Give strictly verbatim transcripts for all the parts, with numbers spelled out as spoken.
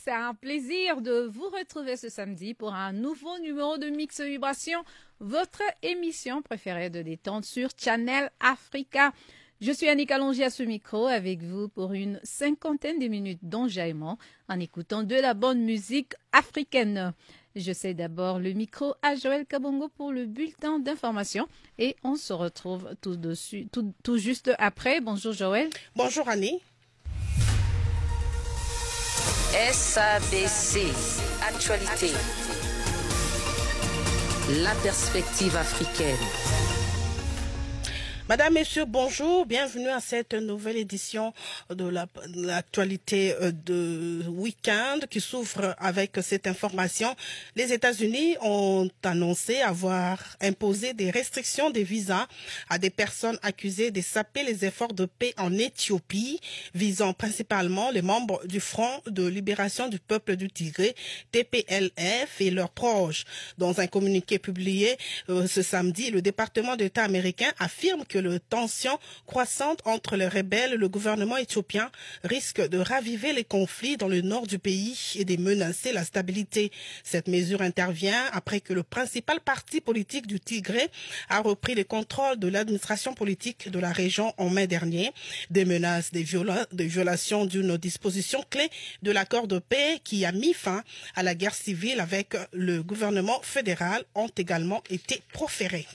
c'est un plaisir de vous retrouver ce samedi pour un nouveau numéro de Mix Vibration, votre émission préférée de détente sur Channel Africa. Je suis Annick Allongi à ce micro avec vous pour une cinquantaine de minutes d'enjaillement en écoutant de la bonne musique africaine. Je cède d'abord le micro à Joël Kabongo pour le bulletin d'information et on se retrouve tout, dessus, tout, tout juste après. Bonjour Joël. Bonjour Annie. S A B C, Actualité. La perspective africaine. Madame, Messieurs, bonjour. Bienvenue à cette nouvelle édition de l'actualité de week-end qui s'ouvre avec cette information. Les États-Unis ont annoncé avoir imposé des restrictions de visas à des personnes accusées de saper les efforts de paix en Éthiopie, visant principalement les membres du Front de libération du peuple du Tigré, T P L F, et leurs proches. Dans un communiqué publié euh, ce samedi, le département d'État américain affirme que que la tension croissante entre les rebelles et le gouvernement éthiopien risque de raviver les conflits dans le nord du pays et de menacer la stabilité. Cette mesure intervient après que le principal parti politique du Tigré a repris le contrôle de l'administration politique de la région en mai dernier. Des menaces de, viola de violation d'une disposition clé de l'accord de paix qui a mis fin à la guerre civile avec le gouvernement fédéral ont également été proférées.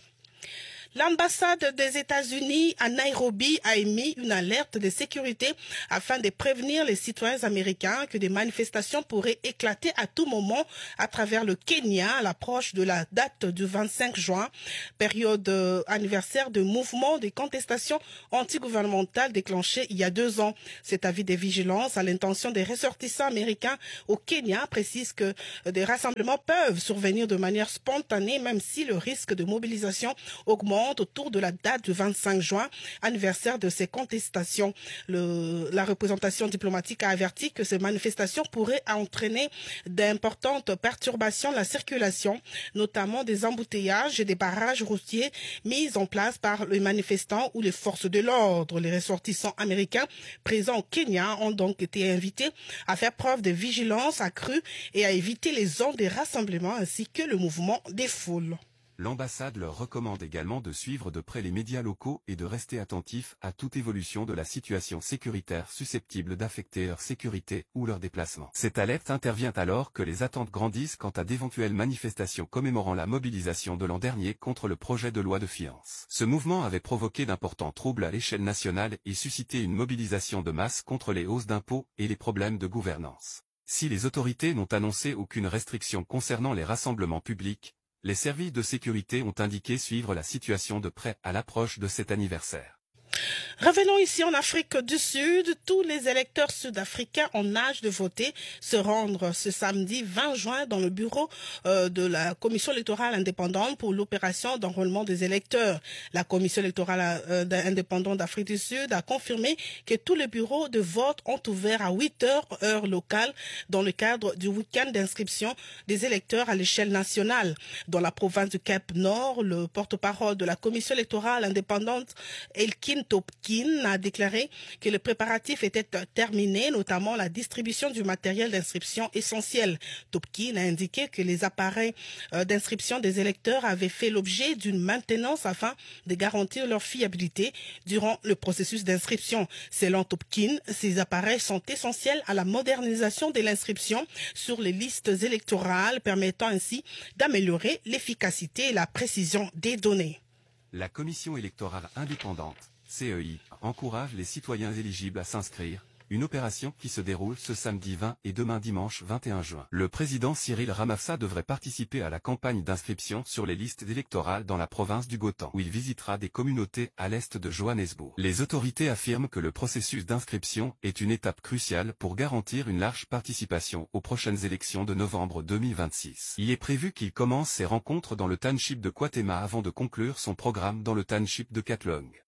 L'ambassade des États-Unis à Nairobi a émis une alerte de sécurité afin de prévenir les citoyens américains que des manifestations pourraient éclater à tout moment à travers le Kenya à l'approche de la date du vingt-cinq juin, période euh, anniversaire de mouvements de contestation antigouvernementale déclenché il y a deux ans. Cet avis de vigilance à l'intention des ressortissants américains au Kenya précise que des rassemblements peuvent survenir de manière spontanée même si le risque de mobilisation augmente autour de la date du vingt-cinq juin, anniversaire de ces contestations. Le, la représentation diplomatique a averti que ces manifestations pourraient entraîner d'importantes perturbations de la circulation, notamment des embouteillages et des barrages routiers mis en place par les manifestants ou les forces de l'ordre. Les ressortissants américains présents au Kenya ont donc été invités à faire preuve de vigilance accrue et à éviter les zones de rassemblement ainsi que le mouvement des foules. L'ambassade leur recommande également de suivre de près les médias locaux et de rester attentifs à toute évolution de la situation sécuritaire susceptible d'affecter leur sécurité ou leur déplacement. Cette alerte intervient alors que les attentes grandissent quant à d'éventuelles manifestations commémorant la mobilisation de l'an dernier contre le projet de loi de finances. Ce mouvement avait provoqué d'importants troubles à l'échelle nationale et suscité une mobilisation de masse contre les hausses d'impôts et les problèmes de gouvernance. Si les autorités n'ont annoncé aucune restriction concernant les rassemblements publics, les services de sécurité ont indiqué suivre la situation de près à l'approche de cet anniversaire. Revenons ici en Afrique du Sud. Tous les électeurs sud-africains en âge de voter se rendent ce samedi vingt juin dans le bureau euh, de la Commission électorale indépendante pour l'opération d'enrôlement des électeurs. La Commission électorale euh, indépendante d'Afrique du Sud a confirmé que tous les bureaux de vote ont ouvert à huit heures heure locale dans le cadre du week-end d'inscription des électeurs à l'échelle nationale. Dans la province du Cap Nord, le porte-parole de la Commission électorale indépendante, Elkin Topkin, a déclaré que les préparatifs étaient terminés, notamment la distribution du matériel d'inscription essentiel. Topkin a indiqué que les appareils d'inscription des électeurs avaient fait l'objet d'une maintenance afin de garantir leur fiabilité durant le processus d'inscription. Selon Topkin, ces appareils sont essentiels à la modernisation de l'inscription sur les listes électorales, permettant ainsi d'améliorer l'efficacité et la précision des données. La Commission électorale indépendante, C E I, encourage les citoyens éligibles à s'inscrire, une opération qui se déroule ce samedi vingt et demain dimanche vingt et un juin. Le président Cyril Ramaphosa devrait participer à la campagne d'inscription sur les listes électorales dans la province du Gauteng, où il visitera des communautés à l'est de Johannesburg. Les autorités affirment que le processus d'inscription est une étape cruciale pour garantir une large participation aux prochaines élections de novembre deux mille vingt-six. Il est prévu qu'il commence ses rencontres dans le township de Kwatema avant de conclure son programme dans le township de Katlong.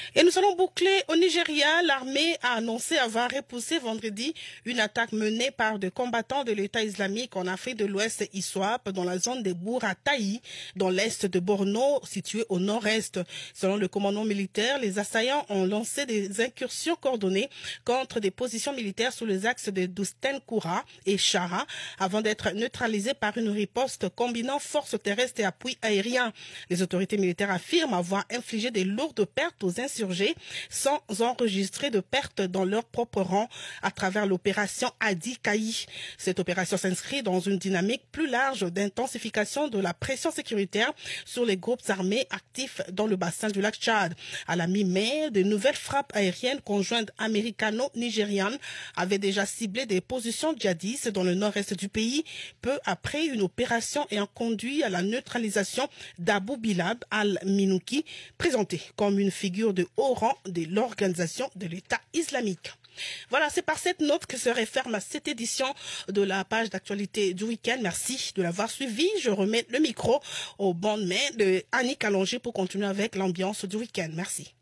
Et nous allons boucler au Nigeria. L'armée a annoncé avoir repoussé vendredi une attaque menée par des combattants de l'État islamique en Afrique de l'Ouest ISWAP dans la zone des Bourataï, dans l'est de Borno, situé au nord-est. Selon le commandement militaire, les assaillants ont lancé des incursions coordonnées contre des positions militaires sous les axes de Dousten-Koura et Chara avant d'être neutralisés par une riposte combinant forces terrestres et appui aérien. Les autorités militaires affirment avoir infligé des lourdes pertes aux insurgés sans enregistrer de pertes dans leur propre rang à travers l'opération Adi Kaï. Cette opération s'inscrit dans une dynamique plus large d'intensification de la pression sécuritaire sur les groupes armés actifs dans le bassin du lac Tchad. À la mi-mai, de nouvelles frappes aériennes conjointes américano-nigérianes avaient déjà ciblé des positions djihadistes dans le nord-est du pays, peu après une opération ayant conduit à la neutralisation d'Abu Bilab al-Minouki, présenté comme une figure de haut rang de l'organisation de l'État islamique. Voilà, c'est par cette note que se referme cette édition de la page d'actualité du week-end. Merci de l'avoir suivi. Je remets le micro au bonnes mains de Annie Kalonji pour continuer avec l'ambiance du week-end. Merci.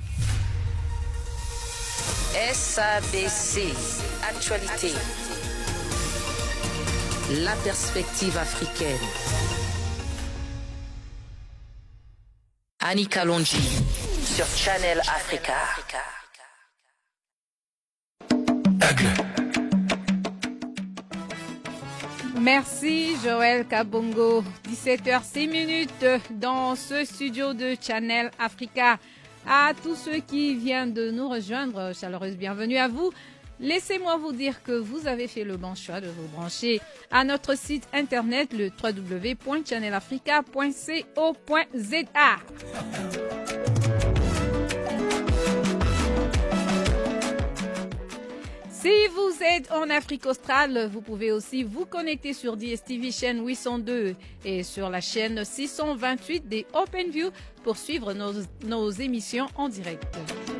S A B C, Actualité. La perspective africaine. Annie Kalonji sur Channel Africa. Merci Joël Kabongo. dix-sept heures six minutes dans ce studio de Channel Africa. À tous ceux qui viennent de nous rejoindre, chaleureuse bienvenue à vous. Laissez-moi vous dire que vous avez fait le bon choix de vous brancher à notre site internet le w w w point channel africa point co point z a. Si vous êtes en Afrique australe, vous pouvez aussi vous connecter sur D S T V chaîne huit cent deux et sur la chaîne six cent vingt-huit des OpenView pour suivre nos, nos émissions en direct.